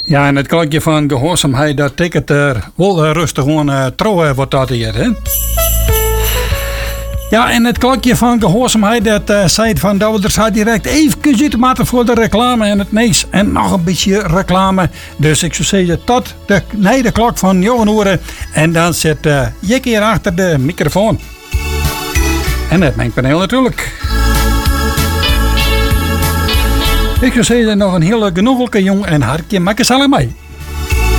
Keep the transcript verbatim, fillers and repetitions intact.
Ja, en het klokje van gehoorzaamheid, dat tikt er wel uh, rustig gewoon uh, trouwen wordt dat hier, hè? Ja, en het klokje van gehoorzaamheid, dat uh, zei van dat we er zo direct even zitten maken voor de reclame en het nees. En nog een beetje reclame. Dus ik zou zeggen, tot de, nee, de klok van negen uur. En dan zit uh, je keer achter de microfoon. En het mengpaneel natuurlijk. Ik zou zeggen, nog een hele genoegelijke jong en hartje makkers allemaal mee.